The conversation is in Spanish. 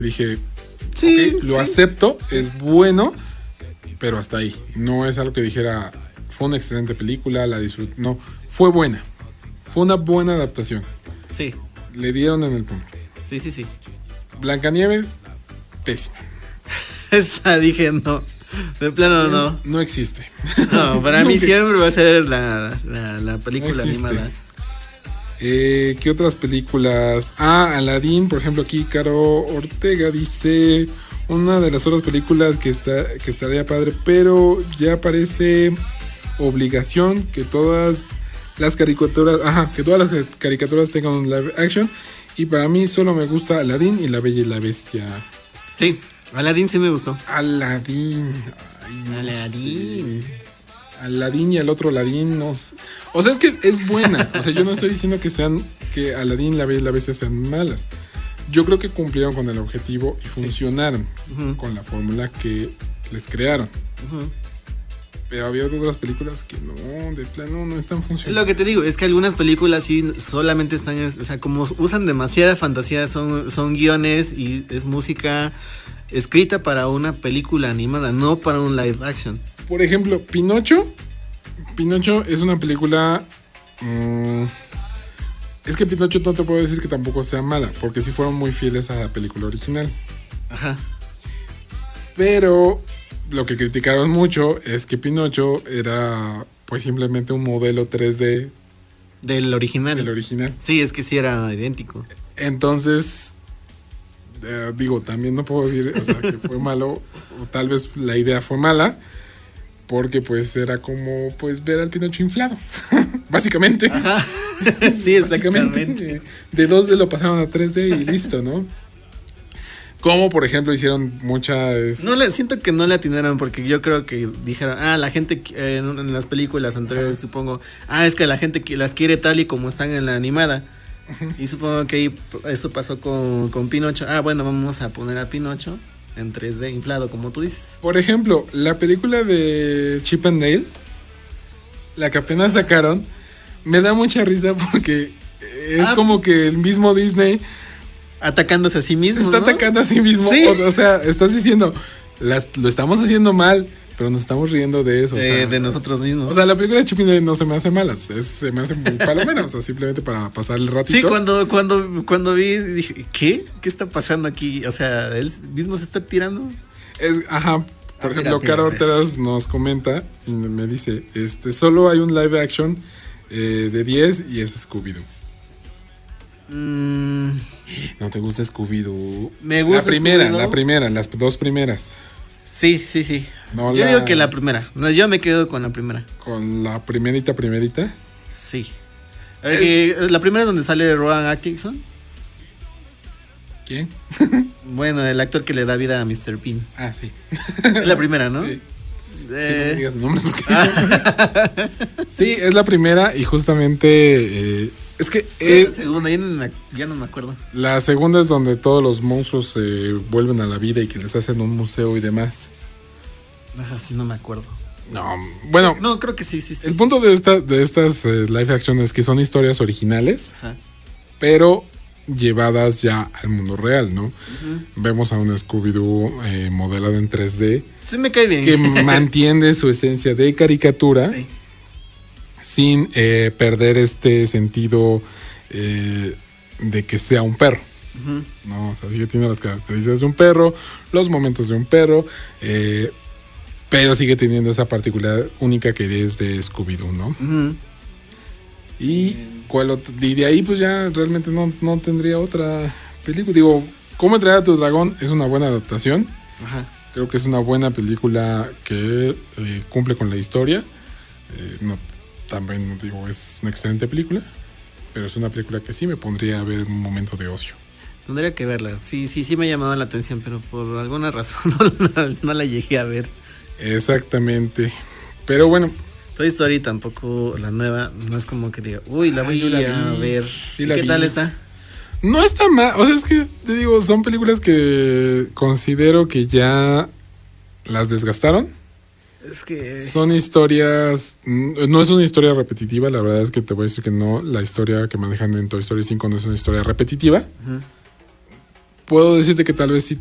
Dije, Sí, ok, lo sí. acepto, es bueno, pero hasta ahí. No es algo que dijera, fue una excelente película, la disfruté. No, fue buena. Fue una buena adaptación. Sí, Le dieron en el punto. sí. Blancanieves, pésima. Esa dije no. De plano no. No existe. No, para mí Nunca siempre va a ser la película No existe. animada. ¿Qué otras películas? Aladdin, por ejemplo, aquí Caro Ortega dice una de las otras películas que estaría padre, pero ya parece obligación que todas las caricaturas tengan un live action. Y para mí solo me gusta Aladdin y La Bella y la Bestia. Sí, Aladdin sí me gustó. Aladdin. Ay, no Aladdin. sé. Aladdin y el otro Aladdin nos... O sea, es que es buena. O sea, yo no estoy diciendo que Aladdin y La Bella y la Bestia sean malas. Yo creo que cumplieron con el objetivo y funcionaron con la fórmula que les crearon. Pero había otras películas que no, de plano no están Es funcionando. lo que te digo, es que algunas películas sí solamente están, o sea, como usan demasiada fantasía, son guiones y es música escrita para una película animada, no para un live action. Por ejemplo, Pinocho. Pinocho es una película... es que Pinocho no te puedo decir que tampoco sea mala, porque sí fueron muy fieles a la película original. Ajá. Pero lo que criticaron mucho es que Pinocho era pues simplemente un modelo 3D Del original. del original. Sí, es que sí era idéntico. Entonces, digo, también no puedo decir, o sea, que fue malo, o tal vez la idea fue mala, porque pues era como pues ver al Pinocho inflado, básicamente. Ajá. Sí, exactamente. Básicamente, de 2D lo pasaron a 3D y listo, ¿no? Como por ejemplo hicieron muchas... Siento que no le atinaron porque yo creo que dijeron, la gente en las películas anteriores supongo, es que la gente las quiere tal y como están en la animada. Y supongo que eso pasó con Pinocho. Bueno, vamos a poner a Pinocho en 3D inflado, como tú dices. Por ejemplo, la película de Chip and Dale, la que apenas sacaron, me da mucha risa porque es como que el mismo Disney atacándose a sí mismo. se está ¿no? atacando a sí mismo. Sí. O sea, estás diciendo, lo estamos haciendo mal, pero nos estamos riendo de eso. O sea, De nosotros mismos. o sea, la película de Chip and Dale no se me hace mala, se me hace muy palomera, o sea, simplemente para pasar el ratito. Sí, cuando vi, dije, ¿qué? ¿Qué está pasando aquí? O sea, él mismo se está tirando. Por ejemplo, Caro Ortegas nos comenta y me dice, solo hay un live action de 10 y es Scooby-Doo. ¿No te gusta Scooby-Doo? Me gusta la primera, las dos primeras. Sí. No yo digo que la primera. No, yo me quedo con la primera. Con la primerita. Sí. A ver, que la primera es donde sale Rowan Atkinson. ¿Quién? Bueno, el actor que le da vida a Mr. Bean. Sí. Es la primera, ¿no? Sí. Es que no me digas el nombre porque... Sí, es la primera y justamente... es que... la segunda, ya no me acuerdo. La segunda es donde todos los monstruos se vuelven a la vida y que les hacen un museo y demás. No sé si no me acuerdo. No, bueno... No, creo que sí. El punto de estas live action es que son historias originales, Ajá. pero llevadas ya al mundo real, ¿no? Vemos a un Scooby-Doo modelado en 3D. Sí, me cae bien. Que mantiene su esencia de caricatura. Sí. Sin perder este sentido de que sea un perro. ¿No? O sea, sigue teniendo las características de un perro, los momentos de un perro, pero sigue teniendo esa particularidad única que es de Scooby-Doo, ¿no? Y de ahí pues ya realmente no tendría otra película. Digo, ¿Cómo entrenar a tu dragón? Es una buena adaptación. Ajá. Creo que es una buena película que cumple con la historia. También digo, es una excelente película, pero es una película que sí me pondría a ver en un momento de ocio. Tendría que verla. Sí me ha llamado la atención, pero por alguna razón no la llegué a ver. Exactamente. Pero bueno. Toy Story tampoco, la nueva, no es como que diga, uy, la voy yo la a vi. ver. Sí, ¿Qué tal está? No está mal. O sea, es que te digo, son películas que considero que ya las desgastaron. Es que... Son historias... No es una historia repetitiva, la verdad es que te voy a decir que no. La historia que manejan en Toy Story 5 no es una historia repetitiva. puedo decirte que tal vez sí